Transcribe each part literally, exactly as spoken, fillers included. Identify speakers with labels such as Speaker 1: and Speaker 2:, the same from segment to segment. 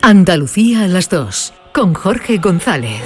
Speaker 1: Andalucía a las dos, con Jorge González.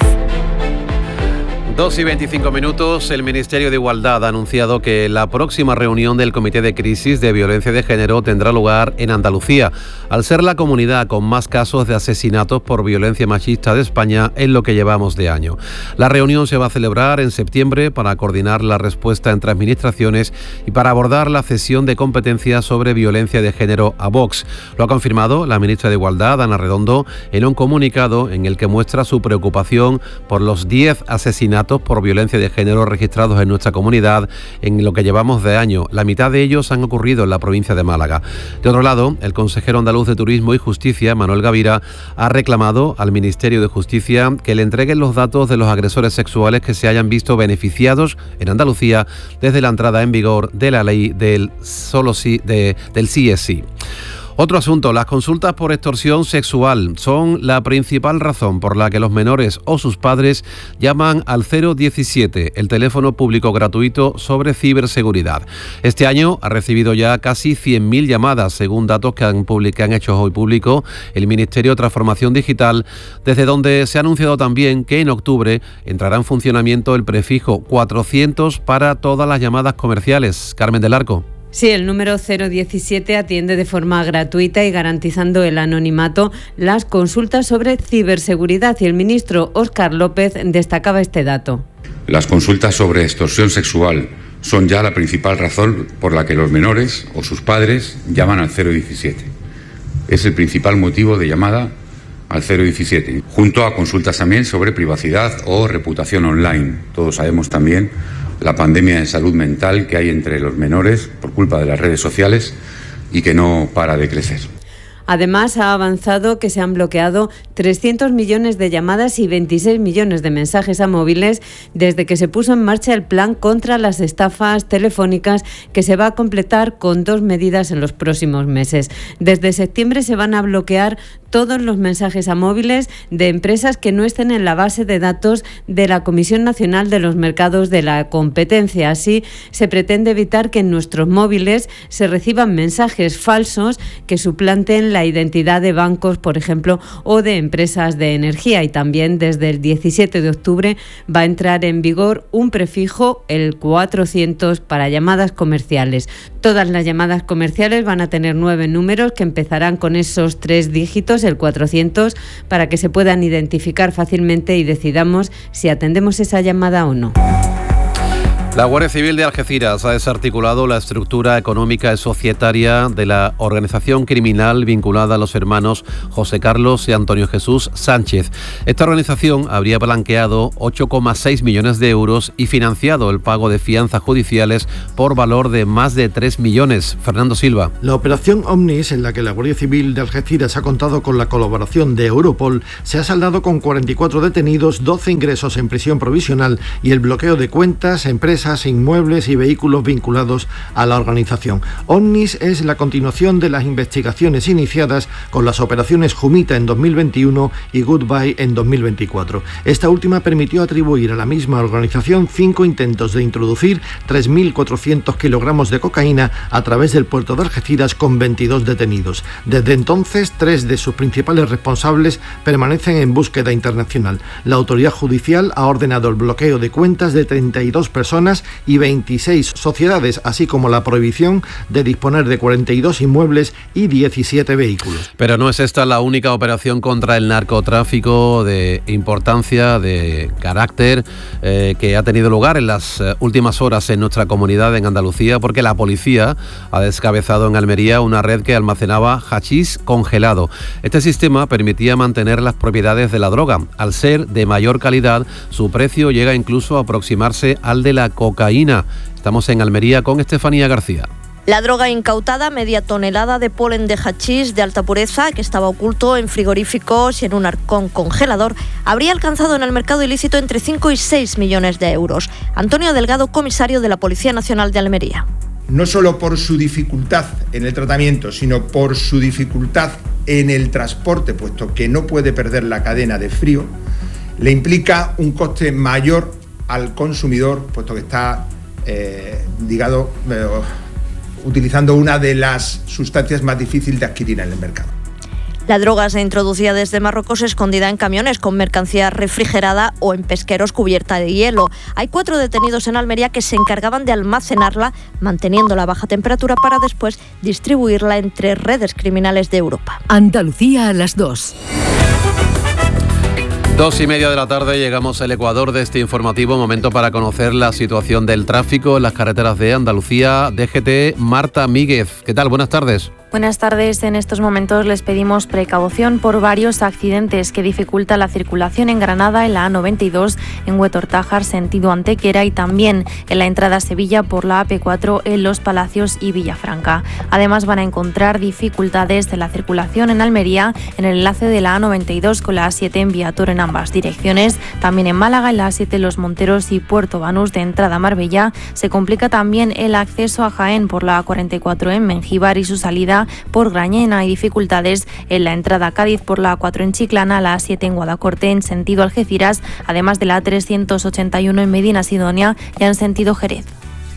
Speaker 2: dos y veinticinco minutos. El Ministerio de Igualdad ha anunciado que la próxima reunión del Comité de Crisis de Violencia de Género tendrá lugar en Andalucía, al ser la comunidad con más casos de asesinatos por violencia machista de España en lo que llevamos de año. La reunión se va a celebrar en septiembre para coordinar la respuesta entre administraciones y para abordar la cesión de competencias sobre violencia de género a Vox. Lo ha confirmado la ministra de Igualdad, Ana Redondo, en un comunicado en el que muestra su preocupación por los diez asesinatos por violencia de género registrados en nuestra comunidad en lo que llevamos de año. La mitad de ellos han ocurrido en la provincia de Málaga. De otro lado, el consejero andaluz de Turismo y Justicia, Manuel Gavira, ha reclamado al Ministerio de Justicia que le entreguen los datos de los agresores sexuales que se hayan visto beneficiados en Andalucía desde la entrada en vigor de la ley del solo sí, de, del sí es sí. Otro asunto, las consultas por extorsión sexual son la principal razón por la que los menores o sus padres llaman al cero diecisiete, el teléfono público gratuito sobre ciberseguridad. Este año ha recibido ya casi cien mil llamadas, según datos que han, public- que han hecho hoy público el Ministerio de Transformación Digital, desde donde se ha anunciado también que en octubre entrará en funcionamiento el prefijo cuatrocientos para todas las llamadas comerciales. Carmen del Arco.
Speaker 3: Sí, el número cero diecisiete atiende de forma gratuita y garantizando el anonimato las consultas sobre ciberseguridad, y el ministro Óscar López destacaba este dato.
Speaker 4: Las consultas sobre extorsión sexual son ya la principal razón por la que los menores o sus padres llaman al cero diecisiete. Es el principal motivo de llamada al cero diecisiete, junto a consultas también sobre privacidad o reputación online. Todos sabemos también la pandemia de salud mental que hay entre los menores por culpa de las redes sociales y que no para de crecer.
Speaker 3: Además, ha avanzado que se han bloqueado trescientos millones de llamadas y veintiséis millones de mensajes a móviles desde que se puso en marcha el plan contra las estafas telefónicas, que se va a completar con dos medidas en los próximos meses. Desde septiembre se van a bloquear todos los mensajes a móviles de empresas que no estén en la base de datos de la Comisión Nacional de los Mercados de la Competencia. Así, se pretende evitar que en nuestros móviles se reciban mensajes falsos que suplanten la identidad de bancos, por ejemplo, o de empresas de energía. Y también desde el diecisiete de octubre va a entrar en vigor un prefijo, el cuatrocientos, para llamadas comerciales. Todas las llamadas comerciales van a tener nueve números que empezarán con esos tres dígitos, el cuatrocientos, para que se puedan identificar fácilmente y decidamos si atendemos esa llamada o no.
Speaker 2: La Guardia Civil de Algeciras ha desarticulado la estructura económica y societaria de la organización criminal vinculada a los hermanos José Carlos y Antonio Jesús Sánchez. Esta organización habría blanqueado ocho coma seis millones de euros y financiado el pago de fianzas judiciales por valor de más de tres millones. Fernando Silva.
Speaker 5: La operación Omnis, en la que la Guardia Civil de Algeciras ha contado con la colaboración de Europol, se ha saldado con cuarenta y cuatro detenidos, doce ingresos en prisión provisional y el bloqueo de cuentas, empresas, inmuebles y vehículos vinculados a la organización. Omnis es la continuación de las investigaciones iniciadas con las operaciones Jumita en dos mil veintiuno y Goodbye en dos mil veinticuatro. Esta última permitió atribuir a la misma organización cinco intentos de introducir tres mil cuatrocientos kilogramos de cocaína a través del puerto de Algeciras con veintidós detenidos. Desde entonces, tres de sus principales responsables permanecen en búsqueda internacional. La autoridad judicial ha ordenado el bloqueo de cuentas de treinta y dos personas y veintiséis sociedades, así como la prohibición de disponer de cuarenta y dos inmuebles y diecisiete vehículos.
Speaker 2: Pero no es esta la única operación contra el narcotráfico de importancia, de carácter, eh, que ha tenido lugar en las eh, últimas horas en nuestra comunidad en Andalucía, porque la policía ha descabezado en Almería una red que almacenaba hachís congelado. Este sistema permitía mantener las propiedades de la droga. Al ser de mayor calidad, su precio llega incluso a aproximarse al de la cocaína. Estamos en Almería con Estefanía García.
Speaker 6: La droga incautada, media tonelada de polen de hachís de alta pureza que estaba oculto en frigoríficos y en un arcón congelador, habría alcanzado en el mercado ilícito entre cinco y seis millones de euros. Antonio Delgado, comisario de la Policía Nacional de Almería.
Speaker 7: No solo por su dificultad en el tratamiento, sino por su dificultad en el transporte, puesto que no puede perder la cadena de frío, le implica un coste mayor al consumidor, puesto que está, eh, digamos, eh, utilizando una de las sustancias más difíciles de adquirir en el mercado.
Speaker 6: La droga se introducía desde Marruecos escondida en camiones con mercancía refrigerada o en pesqueros cubierta de hielo. Hay cuatro detenidos en Almería que se encargaban de almacenarla, manteniéndola a baja temperatura para después distribuirla entre redes criminales de Europa.
Speaker 1: Andalucía a las dos.
Speaker 2: Dos y media de la tarde, llegamos al Ecuador de este informativo, momento para conocer la situación del tráfico en las carreteras de Andalucía. D G T, Marta Míguez. ¿Qué tal? Buenas tardes.
Speaker 8: Buenas tardes. En estos momentos les pedimos precaución por varios accidentes que dificultan la circulación en Granada, en la A noventa y dos, en Huetortájar, sentido Antequera, y también en la entrada a Sevilla por la A P cuatro en Los Palacios y Villafranca. Además van a encontrar dificultades en la circulación en Almería, en el enlace de la A noventa y dos con la A siete en Viator en ambas direcciones. También en Málaga, en la A siete Los Monteros y Puerto Banús de entrada a Marbella. Se complica también el acceso a Jaén por la A cuarenta y cuatro en Mengíbar y su salida por Grañena. Hay dificultades en la entrada a Cádiz por la A cuatro en Chiclana, la A siete en Guadacorte en sentido Algeciras, además de la A trescientos ochenta y uno en Medina Sidonia y en sentido Jerez.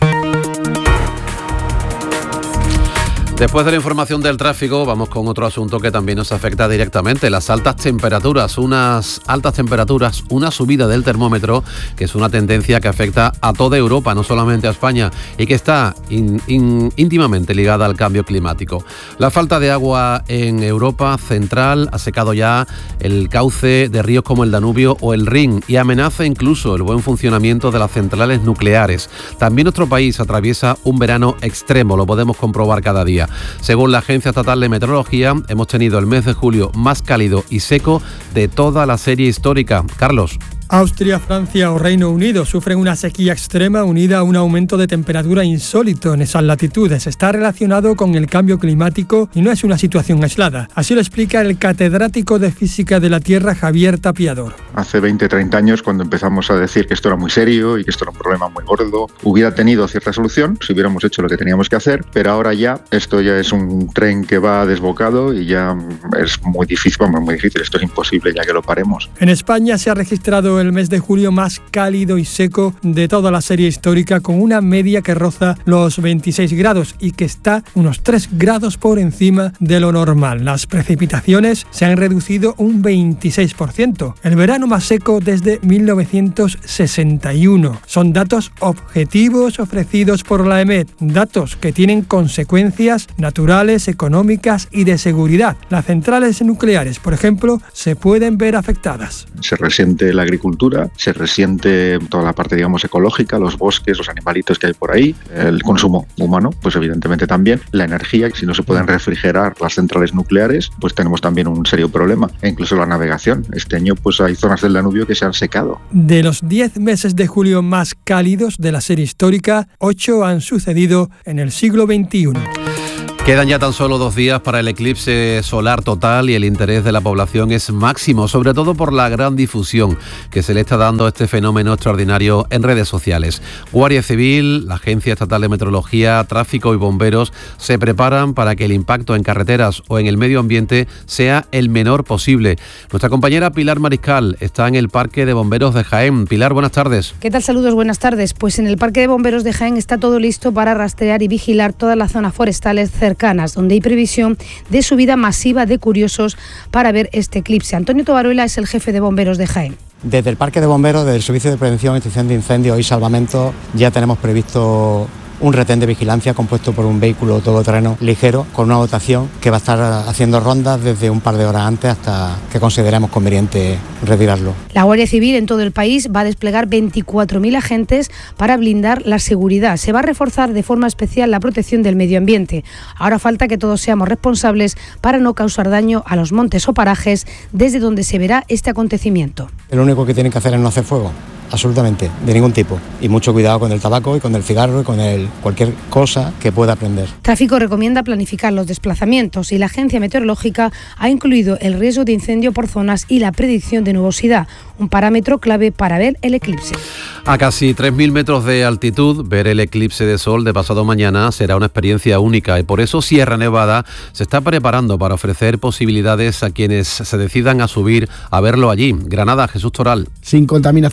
Speaker 2: Después de la información del tráfico, vamos con otro asunto que también nos afecta directamente, las altas temperaturas, unas altas temperaturas, una subida del termómetro, que es una tendencia que afecta a toda Europa, no solamente a España, y que está in, in, íntimamente ligada al cambio climático. La falta de agua en Europa central ha secado ya el cauce de ríos como el Danubio o el Rin y amenaza incluso el buen funcionamiento de las centrales nucleares. También nuestro país atraviesa un verano extremo, lo podemos comprobar cada día. Según la Agencia Estatal de Meteorología, hemos tenido el mes de julio más cálido y seco de toda la serie histórica. Carlos.
Speaker 9: Austria, Francia o Reino Unido sufren una sequía extrema unida a un aumento de temperatura insólito en esas latitudes. Está relacionado con el cambio climático y no es una situación aislada. Así lo explica el catedrático de Física de la Tierra, Javier Tapiador.
Speaker 10: Hace veinte, treinta años, cuando empezamos a decir que esto era muy serio y que esto era un problema muy gordo, hubiera tenido cierta solución si hubiéramos hecho lo que teníamos que hacer, pero ahora ya esto ya es un tren que va desbocado y ya es muy difícil, vamos, muy difícil, esto es imposible ya que lo paremos.
Speaker 9: En España se ha registrado el mes de julio más cálido y seco de toda la serie histórica, con una media que roza los veintiséis grados y que está unos tres grados por encima de lo normal. Las precipitaciones se han reducido un veintiséis por ciento, el verano más seco desde mil novecientos sesenta y uno. Son datos objetivos ofrecidos por la E M E T, datos que tienen consecuencias naturales, económicas y de seguridad. Las centrales nucleares, por ejemplo, se pueden ver afectadas.
Speaker 10: Se resiente la agricultura, se resiente toda la parte, digamos, ecológica, los bosques, los animalitos que hay por ahí, el consumo humano, pues evidentemente también, la energía, si no se pueden refrigerar las centrales nucleares, pues tenemos también un serio problema, e incluso la navegación. Este año pues hay zonas del Danubio que se han secado.
Speaker 9: De los diez meses de julio más cálidos de la serie histórica, ocho han sucedido en el siglo veintiuno.
Speaker 2: Quedan ya tan solo dos días para el eclipse solar total y el interés de la población es máximo, sobre todo por la gran difusión que se le está dando a este fenómeno extraordinario en redes sociales. Guardia Civil, la Agencia Estatal de Meteorología, Tráfico y Bomberos se preparan para que el impacto en carreteras o en el medio ambiente sea el menor posible. Nuestra compañera Pilar Mariscal está en el Parque de Bomberos de Jaén. Pilar, buenas tardes.
Speaker 11: ¿Qué tal? Saludos, buenas tardes. Pues en el Parque de Bomberos de Jaén está todo listo para rastrear y vigilar todas las zonas forestales cercanas, donde hay previsión de subida masiva de curiosos para ver este eclipse. Antonio Tobaruela es el jefe de Bomberos de Jaén.
Speaker 12: Desde el Parque de Bomberos, del Servicio de Prevención y Extinción de Incendios y Salvamento, ya tenemos previsto un retén de vigilancia compuesto por un vehículo todoterreno ligero con una dotación que va a estar haciendo rondas desde un par de horas antes hasta que consideremos conveniente retirarlo.
Speaker 11: La Guardia Civil en todo el país va a desplegar veinticuatro mil agentes para blindar la seguridad. Se va a reforzar de forma especial la protección del medio ambiente. Ahora falta que todos seamos responsables para no causar daño a los montes o parajes desde donde se verá este acontecimiento.
Speaker 12: Lo único que tienen que hacer es no hacer fuego. Absolutamente, de ningún tipo. Y mucho cuidado con el tabaco y con el cigarro y con el, cualquier cosa que pueda prender.
Speaker 11: Tráfico recomienda planificar los desplazamientos y la Agencia Meteorológica ha incluido el riesgo de incendio por zonas y la predicción de nubosidad, un parámetro clave para ver el eclipse.
Speaker 2: A casi tres mil metros de altitud, ver el eclipse de sol de pasado mañana será una experiencia única y por eso Sierra Nevada se está preparando para ofrecer posibilidades a quienes se decidan a subir a verlo allí. Granada, Jesús Toral.
Speaker 13: Sin contaminación lumínica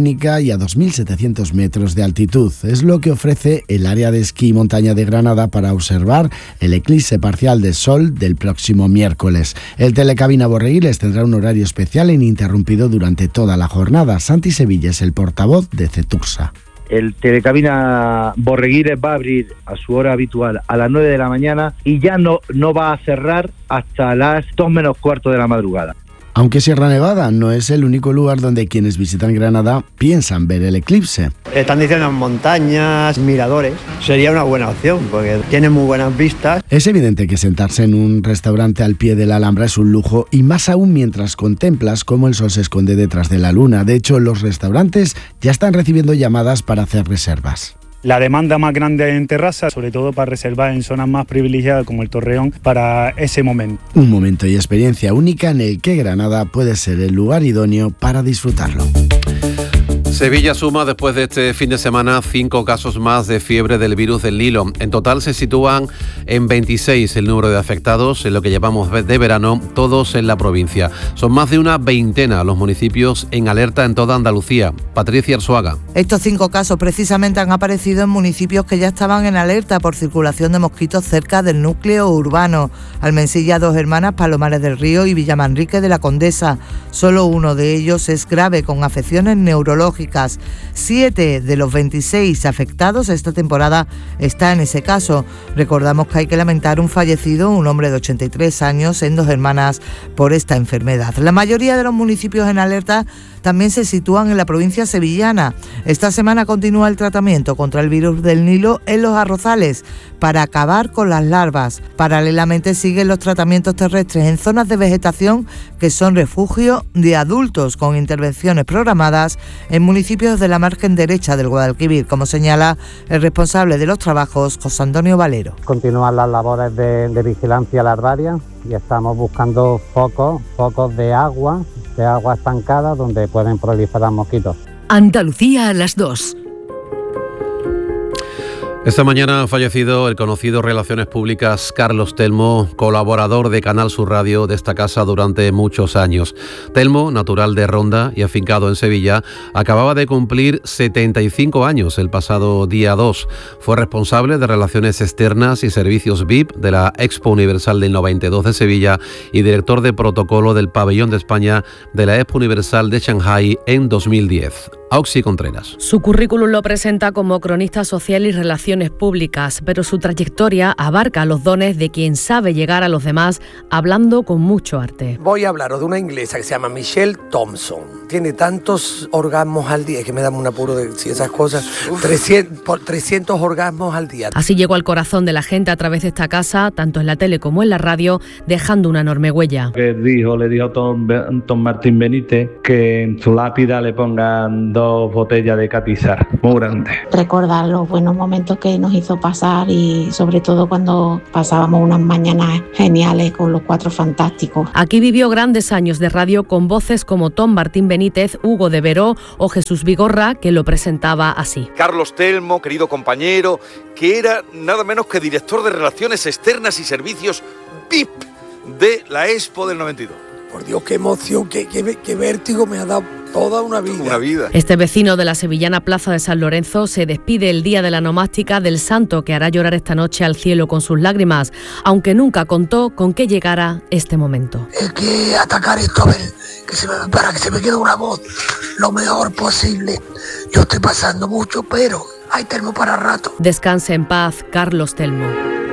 Speaker 13: lumínica y a dos mil setecientos metros de altitud. Es lo que ofrece el área de esquí y montaña de Granada para observar el eclipse parcial de sol del próximo miércoles. El Telecabina Borreguiles tendrá un horario especial e ininterrumpido durante toda la jornada. Santi Sevilla es el portavoz de Cetursa.
Speaker 14: El Telecabina Borreguiles va a abrir a su hora habitual a las nueve de la mañana y ya no, no va a cerrar hasta las dos menos cuarto de la madrugada.
Speaker 13: Aunque Sierra Nevada no es el único lugar donde quienes visitan Granada piensan ver el eclipse.
Speaker 15: Están diciendo montañas, miradores. Sería una buena opción porque tiene muy buenas vistas.
Speaker 13: Es evidente que sentarse en un restaurante al pie de la Alhambra es un lujo, y más aún mientras contemplas cómo el sol se esconde detrás de la luna. De hecho, los restaurantes ya están recibiendo llamadas para hacer reservas.
Speaker 16: La demanda más grande en terraza, sobre todo para reservar en zonas más privilegiadas como el Torreón, para ese momento.
Speaker 13: Un momento y experiencia única en el que Granada puede ser el lugar idóneo para disfrutarlo.
Speaker 2: Sevilla suma después de este fin de semana cinco casos más de fiebre del virus del Nilo. En total se sitúan en veintiséis el número de afectados en lo que llevamos de verano, todos en la provincia. Son más de una veintena los municipios en alerta en toda Andalucía. Patricia Arzuaga.
Speaker 17: Estos cinco casos precisamente han aparecido en municipios que ya estaban en alerta por circulación de mosquitos cerca del núcleo urbano. Almensilla, Dos Hermanas, Palomares del Río y Villamanrique de la Condesa. Solo uno de ellos es grave, con afecciones neurológicas. Siete de los veintiséis afectados esta temporada está en ese caso. Recordamos que hay que lamentar un fallecido, un hombre de ochenta y tres años, en Dos Hermanas por esta enfermedad. La mayoría de los municipios en alerta también se sitúan en la provincia sevillana. Esta semana continúa el tratamiento contra el virus del Nilo en los arrozales para acabar con las larvas. Paralelamente siguen los tratamientos terrestres en zonas de vegetación que son refugio de adultos, con intervenciones programadas en municipios de la margen derecha del Guadalquivir, como señala el responsable de los trabajos, José Antonio Valero.
Speaker 18: Continúan las labores de, de vigilancia larvaria y estamos buscando focos, focos de agua, de agua estancada donde pueden proliferar mosquitos.
Speaker 1: Andalucía a las dos.
Speaker 2: Esta mañana ha fallecido el conocido Relaciones Públicas Carlos Telmo, colaborador de Canal Sur Radio de esta casa durante muchos años. Telmo, natural de Ronda y afincado en Sevilla, acababa de cumplir setenta y cinco años el pasado día dos. Fue responsable de Relaciones Externas y Servicios V I P de la Expo Universal del noventa y dos de Sevilla y director de protocolo del Pabellón de España de la Expo Universal de Shanghái en dos mil diez. Auxi Contreras.
Speaker 19: Su currículum lo presenta como cronista social y relaciones públicas, pero su trayectoria abarca los dones de quien sabe llegar a los demás hablando con mucho arte.
Speaker 20: Voy a hablaros de una inglesa que se llama Michelle Thompson. Tiene tantos orgasmos al día, que me da un apuro de decir esas cosas, trescientos, por trescientos orgasmos al día.
Speaker 19: Así llegó al corazón de la gente a través de esta casa, tanto en la tele como en la radio, dejando una enorme huella.
Speaker 16: Que dijo, le dijo Tom, Tom Martín Benítez que en su lápida le pongan dos botellas de Catizar, muy grande.
Speaker 21: Recordar los buenos momentos que nos hizo pasar y sobre todo cuando pasábamos unas mañanas geniales con los Cuatro Fantásticos.
Speaker 19: Aquí vivió grandes años de radio con voces como Tom Martín Benítez, Hugo de Veró o Jesús Vigorra, que lo presentaba así.
Speaker 22: Carlos Telmo, querido compañero, que era nada menos que director de Relaciones Externas y Servicios V I P de la Expo del noventa y dos.
Speaker 20: Por Dios, qué emoción, qué, qué, qué vértigo me ha dado toda una vida.
Speaker 22: Una vida.
Speaker 19: Este vecino de la sevillana Plaza de San Lorenzo se despide el día de la nomástica del santo que hará llorar esta noche al cielo con sus lágrimas, aunque nunca contó con que llegara este momento.
Speaker 20: Es que atacar esto, a ver, que se me, para que se me quede una voz lo mejor posible. Yo estoy pasando mucho, pero hay Telmo para rato.
Speaker 19: Descanse en paz, Carlos Telmo.